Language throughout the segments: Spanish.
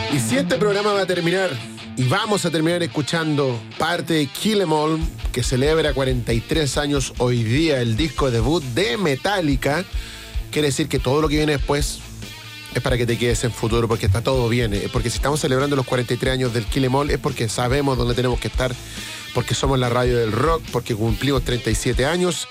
Y si este programa va a terminar, y vamos a terminar escuchando parte de Kill 'Em All, que celebra 43 años hoy día, el disco debut de Metallica, quiere decir que todo lo que viene después es para que te quedes en futuro, porque está todo bien. Porque si estamos celebrando los 43 años del Kill 'Em All es porque sabemos dónde tenemos que estar, porque somos la radio del rock, porque cumplimos 37 años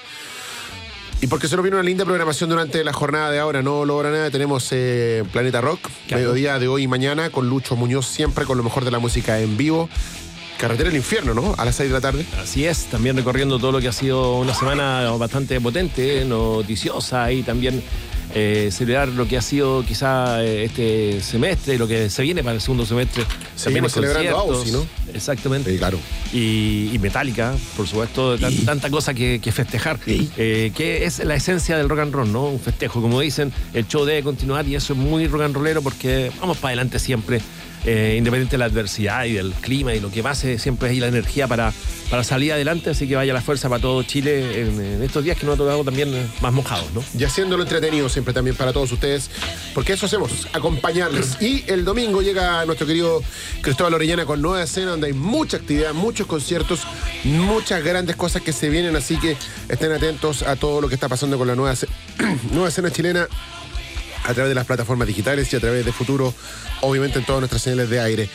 y porque se nos viene una linda programación durante la jornada de ahora. No logra nada, tenemos Planeta Rock, claro, mediodía de hoy y mañana, con Lucho Muñoz, siempre con lo mejor de la música en vivo. Carretera del Infierno, ¿no? A las 6 de la tarde. Así es, también recorriendo todo lo que ha sido una semana bastante potente, noticiosa, y también celebrar lo que ha sido quizá este semestre, lo que se viene para el segundo semestre. Seguimos celebrando Aussie, ¿no? Exactamente. Sí, claro. Y Metallica, por supuesto, tanta cosa que festejar, que es la esencia del rock and roll, ¿no? Un festejo, como dicen, el show debe continuar, y eso es muy rock and rollero porque vamos para adelante siempre. Independiente de la adversidad y del clima y lo que pase, siempre hay la energía para salir adelante, así que vaya la fuerza para todo Chile en estos días que nos ha tocado también más mojados, ¿no? Y haciéndolo entretenido siempre también para todos ustedes, porque eso hacemos, acompañarles. Y el domingo llega nuestro querido Cristóbal Orellana con Nueva Escena, donde hay mucha actividad, muchos conciertos, muchas grandes cosas que se vienen, así que estén atentos a todo lo que está pasando con la nueva escena chilena, a través de las plataformas digitales y a través de Futuro, obviamente en todas nuestras señales de aire.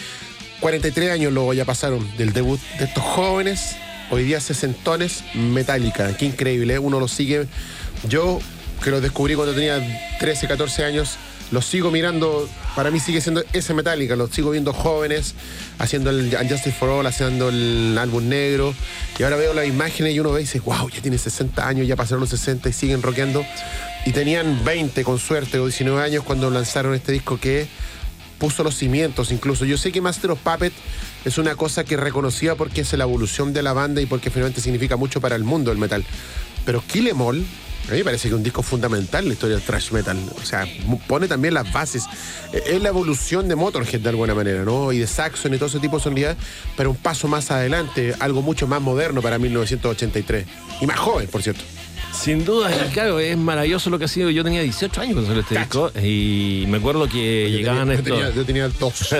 43 años luego ya pasaron del debut de estos jóvenes, hoy día sesentones, Metallica. Qué increíble, ¿eh? Uno los sigue. Yo, que los descubrí cuando tenía 13, 14 años, los sigo mirando, para mí sigue siendo ese Metallica, los sigo viendo jóvenes, haciendo el Justice for All, haciendo el álbum negro, y ahora veo las imágenes y uno ve y dice, wow, ya tiene 60 años, ya pasaron los 60 y siguen rockeando. Y tenían 20 con suerte o 19 años cuando lanzaron este disco que puso los cimientos incluso. Yo sé que Master of Puppets es una cosa que reconocía porque es la evolución de la banda y porque finalmente significa mucho para el mundo del metal. Pero Kill 'Em All, a mí me parece que es un disco fundamental en la historia del thrash metal. O sea, pone también las bases. Es la evolución de Motorhead de alguna manera, ¿no? Y de Saxon y todo ese tipo de sonoridad, pero un paso más adelante, algo mucho más moderno para 1983. Y más joven, por cierto. Sin duda, claro, es maravilloso lo que ha sido. Yo tenía 18 años cuando salió este disco, y me acuerdo que llegaban estos... Yo tenía 2.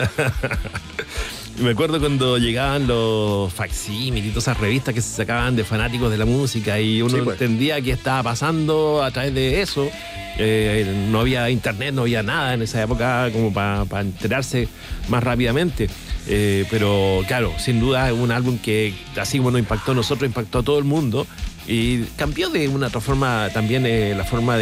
Me acuerdo cuando llegaban los facsímiles y todas esas revistas que se sacaban de fanáticos de la música, y uno entendía qué estaba pasando a través de eso. No había internet, no había nada en esa época como para enterarse más rápidamente. Pero claro, sin duda es un álbum que, así como nos impactó a nosotros, impactó a todo el mundo, y cambió de una otra forma también la forma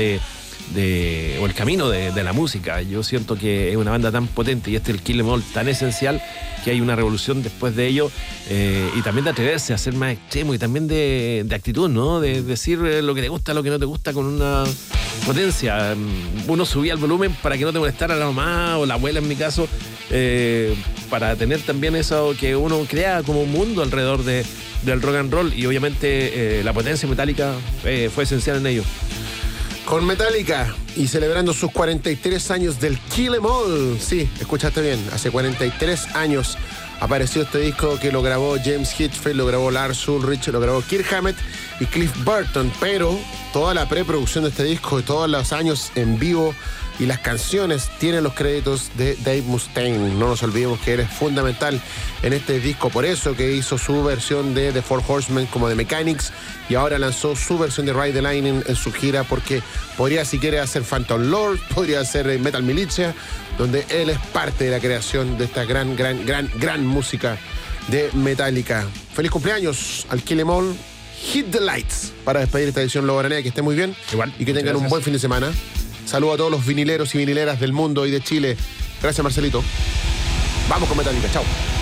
o el camino de la música. Yo siento que es una banda tan potente, y el Kill 'Em All tan esencial, que hay una revolución después de ello, y también de atreverse a ser más extremo, y también de actitud, ¿no? De decir lo que te gusta, lo que no te gusta, con una potencia. Uno subía el volumen para que no te molestara la mamá o la abuela, en mi caso, para tener también eso que uno crea como un mundo alrededor del rock and roll, y obviamente la potencia metálica fue esencial en ello. Con Metallica y celebrando sus 43 años del Kill 'Em All. Sí, escuchaste bien, hace 43 años apareció este disco que lo grabó James Hetfield, lo grabó Lars Ulrich, lo grabó Kirk Hammett y Cliff Burton, pero toda la preproducción de este disco, de todos los años en vivo y las canciones, tienen los créditos de Dave Mustaine. No nos olvidemos que él es fundamental en este disco, por eso que hizo su versión de The Four Horsemen como The Mechanics, y ahora lanzó su versión de Ride the Lightning en su gira, porque podría, si quiere, hacer Phantom Lord, podría hacer Metal Militia, donde él es parte de la creación de esta gran música de Metallica. Feliz cumpleaños al Kill 'Em All. Hit the lights para despedir esta edición Logoranea, que esté muy bien. Igual, y que tengan un buen fin de semana. Saludos a todos los vinileros y vinileras del mundo y de Chile. Gracias, Marcelito. Vamos con Metallica. Chao.